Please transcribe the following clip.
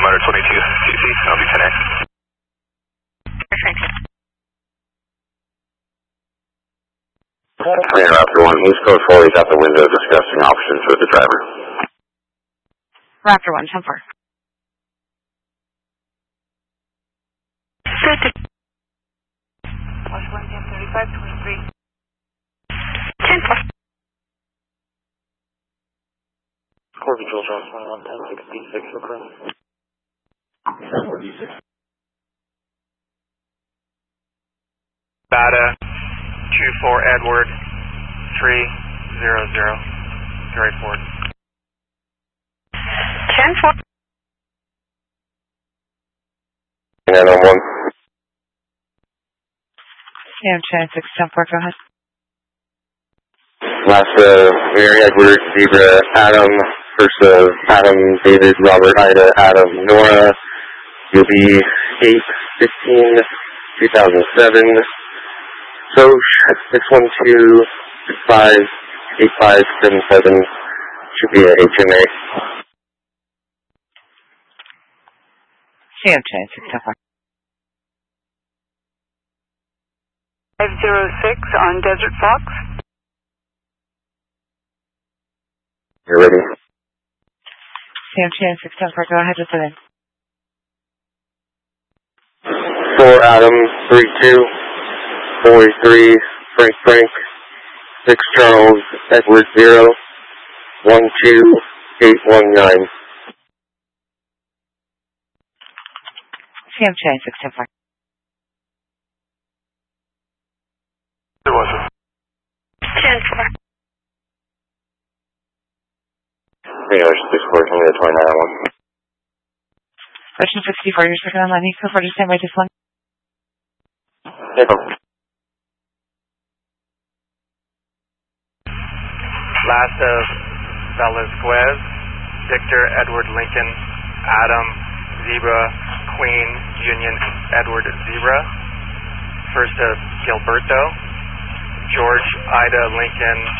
motor 22 CC, I'll be 10A. Plane Raptor 1, East Coast 4, he's out the window discussing options with the driver. Raptor 1, 10-4. Good. Wash 1, 10-35, 23. 10-4. Corby Jules Ross 21, 1066, request. 46. Bata 24 Edward 300, Dre Ford. 10-4. 901. Yeah, Channel 6, 10-4, go ahead. Last Mary Edward, Zebra, Adam, first Adam, David, Robert, Ida, Adam, Nora, you'll be 8/15/2007, Soch, 612-65-8577, should be a HMA. Yeah, Channel 6, 10-4. 506 on Desert Fox. You ready? Yeah, Channel 6, 10-4, go ahead with the name. 4 Adam, 32, 43, Frank, 6 Charles, Edward 0, 12819. Channel 6, 10-4. It was 10-4. Ocean 64, can we get 2901? Ocean 64, you're second on line. Eco 4, just stand by this one. No problem. Last of Velasquez, Victor, Edward, Lincoln, Adam, Zebra, Queen, Union, Edward, Zebra. First of Gilberto, George, Ida, Lincoln,